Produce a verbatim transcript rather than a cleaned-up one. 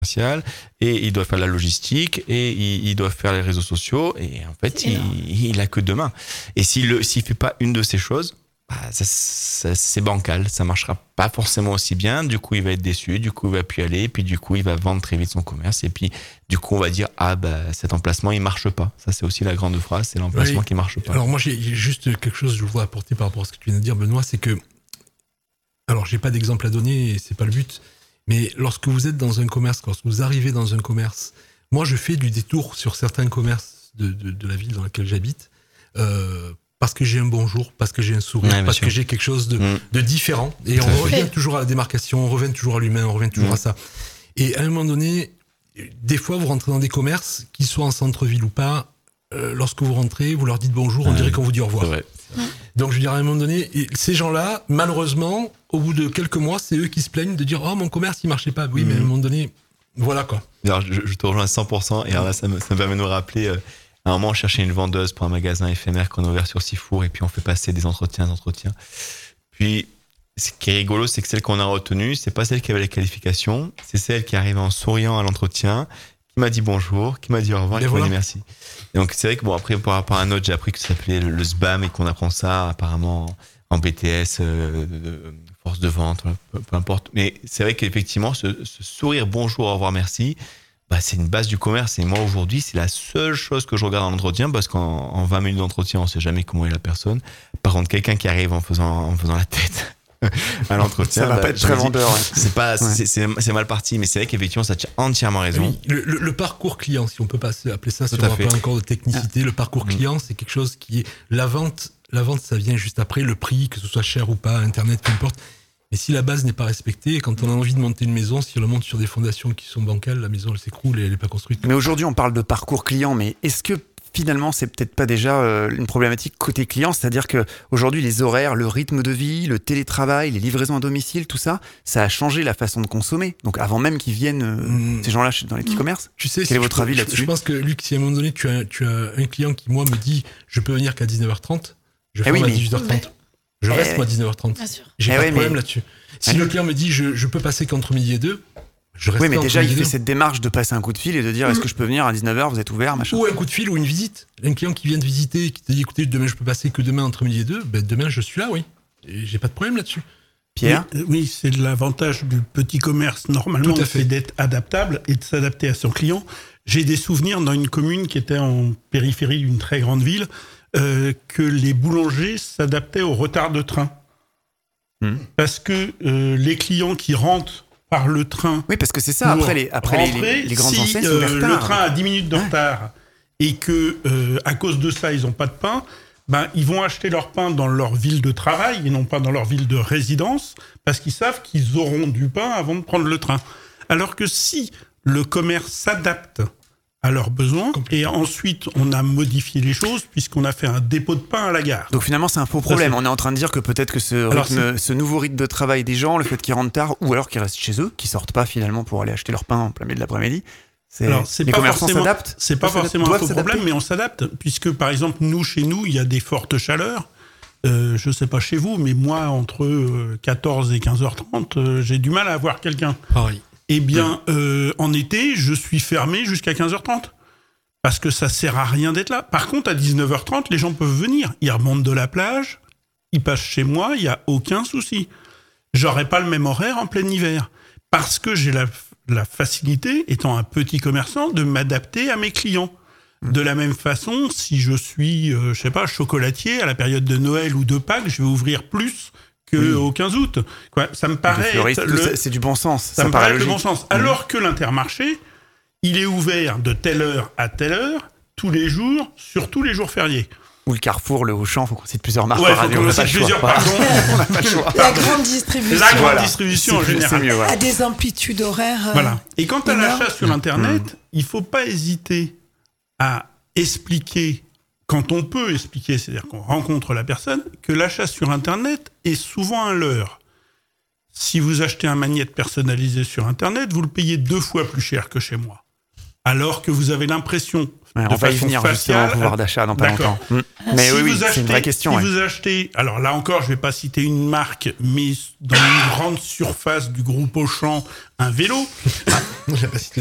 et il doit faire la logistique et il, il doit faire les réseaux sociaux et en fait il, il a que deux mains. Et s'il le, s'il fait pas une de ces choses, bah, ça, ça, c'est bancal, ça marchera pas forcément aussi bien. Du coup, il va être déçu, du coup, il va plus aller, puis du coup, il va vendre très vite son commerce et puis du coup, on va dire ah bah cet emplacement il marche pas. Ça c'est aussi la grande phrase, c'est l'emplacement oui. qui marche pas. Alors moi j'ai juste quelque chose que je voudrais apporter par rapport à ce que tu viens de dire, Benoît, c'est que alors j'ai pas d'exemple à donner et c'est pas le but. Mais lorsque vous êtes dans un commerce, lorsque vous arrivez dans un commerce, moi je fais du détour sur certains commerces de, de, de la ville dans laquelle j'habite, euh, parce que j'ai un bonjour, parce que j'ai un sourire, ouais, parce sûr. que j'ai quelque chose de, mmh. de différent. Et Tout on revient fait. toujours à la démarcation, on revient toujours à l'humain, on revient toujours mmh. à ça. Et à un moment donné, des fois vous rentrez dans des commerces, qu'ils soient en centre-ville ou pas, euh, lorsque vous rentrez, vous leur dites bonjour, on ouais. dirait qu'on vous dit au revoir. Ouais. Donc je veux dire, à un moment donné, ces gens-là, malheureusement, au bout de quelques mois, c'est eux qui se plaignent de dire « Oh, mon commerce, il marchait pas. » Oui, mmh. mais à un moment donné, voilà quoi. Alors, je, je te rejoins à cent pour cent. Et alors là, ça me, ça me permet de nous rappeler, euh, à un moment, on cherchait une vendeuse pour un magasin éphémère qu'on a ouvert sur Sifour et puis on fait passer des entretiens, des entretiens. Puis, ce qui est rigolo, c'est que celle qu'on a retenue, c'est pas celle qui avait les qualifications, c'est celle qui arrivait en souriant à l'entretien, qui m'a dit bonjour, qui m'a dit au revoir, et qui voilà. m'a dit merci. Et donc c'est vrai que bon après par rapport à un autre, j'ai appris que ça s'appelait le, le S B A M et qu'on apprend ça apparemment en, en B T S, euh, de, de, force de vente, peu, peu importe. Mais c'est vrai qu'effectivement ce, ce sourire bonjour, au revoir, merci, bah c'est une base du commerce. Et moi aujourd'hui c'est la seule chose que je regarde dans l'entretien parce qu'en en vingt minutes d'entretien on sait jamais comment est la personne. Par contre quelqu'un qui arrive en faisant en faisant la tête à l'entretien, ça va bah, pas être très vendeur. Ouais. C'est pas, ouais. c'est, c'est, c'est mal parti, mais c'est vrai qu'effectivement, ça tient entièrement raison. Oui, le, le, le parcours client, si on peut pas appeler ça, si on n'a pas encore de technicité, ah. le parcours client, c'est quelque chose qui est la vente. La vente, ça vient juste après le prix, que ce soit cher ou pas, Internet, peu importe. Mais si la base n'est pas respectée, quand on a envie de monter une maison, si on monte sur des fondations qui sont bancales, la maison elle s'écroule et elle n'est pas construite. Mais aujourd'hui, on parle de parcours client, mais est-ce que finalement, c'est peut-être pas déjà euh, une problématique côté client, c'est-à-dire que aujourd'hui les horaires, le rythme de vie, le télétravail, les livraisons à domicile, tout ça, ça a changé la façon de consommer. Donc avant même qu'ils viennent, euh, mmh. ces gens-là dans les petits mmh. commerces. Tu sais, quel si est votre je, avis je, là-dessus ? Je pense que Luc, si à un moment donné tu as, tu as un client qui moi me dit, je peux venir qu'à dix-neuf heures trente, je ferme eh oui, à mais... dix-huit heures trente. Ouais. Je reste eh moi à dix-neuf heures trente. J'ai eh pas de problème mais... là-dessus. Si ah, le client me dit, je, je peux passer qu'entre midi et deux. Oui, mais déjà, il fait cette démarche de passer un coup de fil et de dire, mmh. est-ce que je peux venir à dix-neuf heures, vous êtes ouvert, machin. Ou un coup de fil ou une visite. Un client qui vient de visiter, qui te dit, écoutez, demain, je peux passer que demain entre midi et deux, ben, demain, je suis là, oui. Et j'ai pas de problème là-dessus. Pierre ? Oui, oui, c'est l'avantage du petit commerce, normalement, c'est d'être adaptable et de s'adapter à son client. J'ai des souvenirs dans une commune qui était en périphérie d'une très grande ville, euh, que les boulangers s'adaptaient au retard de train. Mmh. Parce que euh, les clients qui rentrent par le train. Oui, parce que c'est ça, après les, après rentrer, les, les grandes si, enseignes, euh, le train a dix minutes de retard ah. et que, euh, à cause de ça, ils n'ont pas de pain, ben, ils vont acheter leur pain dans leur ville de travail et non pas dans leur ville de résidence, parce qu'ils savent qu'ils auront du pain avant de prendre le train. Alors que si le commerce s'adapte à leurs besoins, et ensuite on a modifié les choses puisqu'on a fait un dépôt de pain à la gare. Donc finalement c'est un faux problème, on est en train de dire que peut-être que ce, rythme, ce nouveau rythme de travail des gens, le fait qu'ils rentrent tard, ou alors qu'ils restent chez eux, qu'ils sortent pas finalement pour aller acheter leur pain en plein milieu de l'après-midi, c'est, alors, c'est les pas commerçants s'adaptent. C'est pas forcément un faux problème, mais on s'adapte, puisque par exemple nous, chez nous, il y a des fortes chaleurs, euh, je sais pas chez vous, mais moi entre quatorze et quinze heures trente, euh, j'ai du mal à avoir quelqu'un. Pareil. Eh bien, euh, en été, je suis fermé jusqu'à quinze heures trente. Parce que ça sert à rien d'être là. Par contre, à dix-neuf heures trente, les gens peuvent venir. Ils remontent de la plage, ils passent chez moi, il n'y a aucun souci. J'aurais pas le même horaire en plein hiver. Parce que j'ai la, la facilité, étant un petit commerçant, de m'adapter à mes clients. De la même façon, si je suis, euh, je sais pas, chocolatier, à la période de Noël ou de Pâques, je vais ouvrir plus qu'au oui. quinze août. Quoi, ça me paraît être le, c'est du bon sens. Ça, ça me paraît être le bon sens. Alors mmh. que l'Intermarché, il est ouvert de telle heure à telle heure, tous les jours, sur tous les jours fériés. Ou le Carrefour, le Auchan, il faut qu'on cite plusieurs marques. Ouais, il faut qu'on cite plusieurs, pardon. On n'a pas le choix. La grande distribution. La grande voilà. distribution, en général. Mieux, voilà. À des amplitudes horaires. Euh, voilà. Et quant à l'achat sur Internet, mmh. il ne faut pas hésiter à expliquer, quand on peut expliquer, c'est-à-dire qu'on rencontre la personne, que l'achat sur Internet est souvent un leurre. Si vous achetez un magnète personnalisé sur Internet, vous le payez deux fois plus cher que chez moi. alors que vous avez l'impression Ouais, de on va y façon venir faciale, justement au pouvoir d'achat dans pas D'accord. longtemps. Mm. Mais si oui, oui, vous c'est achetez, une vraie question. Si ouais. vous achetez, alors là encore, je vais pas citer une marque, mais dans une grande surface du groupe Auchan, un vélo, J'ai pas cité